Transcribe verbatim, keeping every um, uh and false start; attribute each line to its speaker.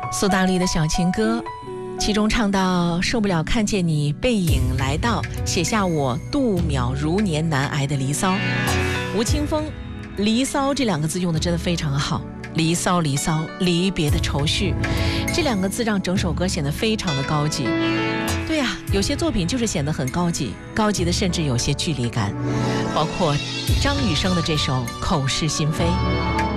Speaker 1: 苏打绿的小情歌，其中唱到受不了看见你背影来到，写下我度秒如年难挨的离骚。吴青峰，离骚这两个字用的真的非常好，离骚离骚，离别的愁绪，这两个字让整首歌显得非常的高级。对呀、啊，有些作品就是显得很高级，高级的甚至有些距离感，包括张雨生的这首《口是心非》。